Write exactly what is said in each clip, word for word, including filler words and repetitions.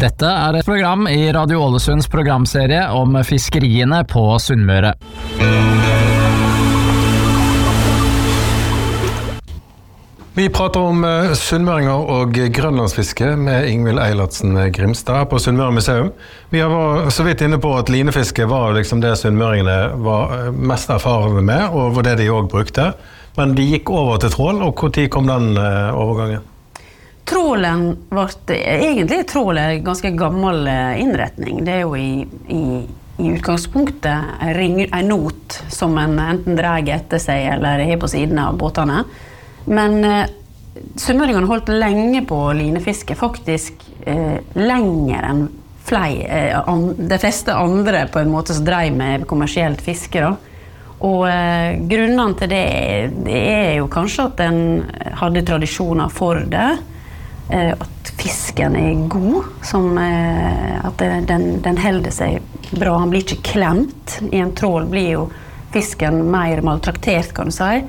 Dette er et program i Radio Ålesunds programserie om fiskeriene på Sunnmøre. Vi prater om sunnmøringer og grønlandsfiske med Ingvild Eilertsen Grimstad på Sunnmøre Museum. Vi var så vidt inne på at linefiske var liksom det sunnmøringene var mest erfarne med, og var det de også brukte. Men de gikk over til trål, og hvor tid kom den overgangen? Trålen var egentlig trål er en ganske gammel innretning. Det er jo i, i, i utgangspunktet en, ring, en not som en enten drar etter seg eller er på siden av båtene. Men eh, sunnmøringene holdt lenge på linefiske, faktisk eh, lenger enn flere, eh, an, de fleste andre på en måte som drev med kommersielt fiske. Da. Og eh, grunnen til det, det er jo kanskje at den hadde tradisjoner for det, eh, at fisken er god, som, eh, at det, den, den holder seg bra, han blir ikke klemt. I en trål blir jo fisken mer maltraktert, kan du si.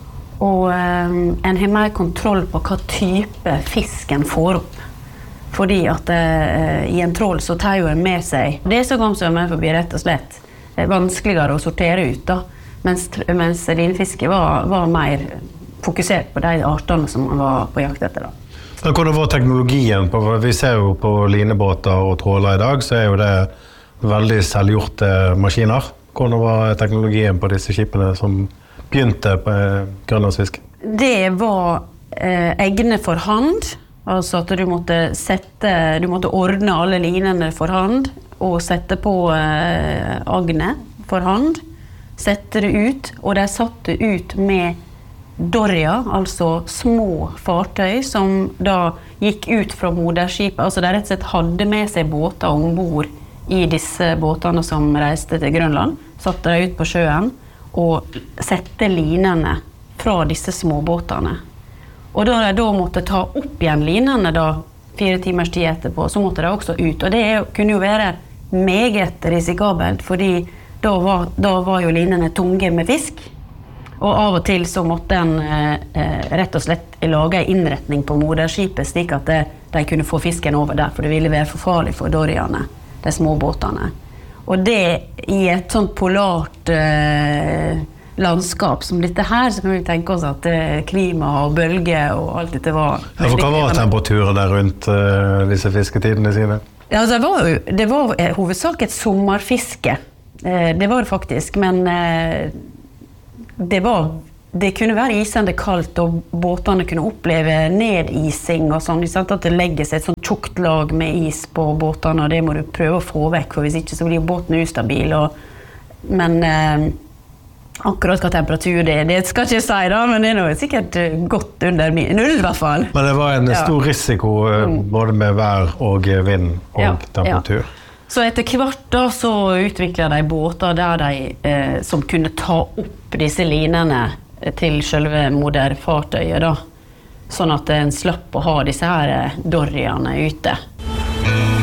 Og eh, en har mer kontroll på hva type fisken får opp. Fordi at eh, i en trål så tar jo en med seg det som kom som er forbi rett og slett. Det er vanskeligere å sortere ut da. Mens, mens linefiske var, var mer fokusert på de artene som man var på jakt etter. Da. Hvordan var teknologien? På, vi ser jo på linebåter og tråler i dag, så er jo det veldig selvgjorte maskiner. Hvordan var teknologien på disse skipene som begynte på grønlandsfiske? Det var eh, egne for hand, altså at du måtte sette, du måtte ordne alle linene for hand, og sette på eh, agne for hand, sette det ut, og de satte ut med dorja, altså små fartøy, som da gikk ut fra moderskipet, altså de rett og slett hadde med seg båter ombord i disse båtene som reiste til Grønland, satte de ut på sjøen, og sette linene fra disse småbåtene. Og da de da måtte ta opp igjen linene da, fire timers tid etterpå, så måtte de også ut. Og det kunne jo være meget risikabelt, fordi da var, da var jo linene tunge med fisk. Og av og til så måtte en eh, rett og slett lage en innretning på moderskipet, slik at det, de kunne få fisken over der, for det ville være for farlig for dorjene, de små båtene. Og det i et sånt polart eh, landskap som dette her, så kan vi tenke oss at eh, klima og bølge og alt dette var... Ja, for hva var temperaturen der rundt eh, disse fisketidene sine? Ja, altså, det var jo det var eh, hovedsak et sommerfiske. Eh, det var det faktisk, men eh, det var... Det kunne være isende kaldt, og båtene kunne oppleve nedising og sånn. At det legger seg et sånt tjukt lag med is på båtene, og det må du prøve å få vekk, for hvis ikke så blir båten ustabil. Og, men eh, akkurat hva temperatur det er, det skal ikke jeg si da, men det er noe sikkert godt under null i hvert fall. Men det var en ja. stor risiko både med vær og vind og ja, temperatur. Ja. Så etter hvert da så utviklet de båter der de, eh, som kunne ta opp disse linene til selve moderfartøyet da, sånn at en slapp å ha disse her dorjene ute.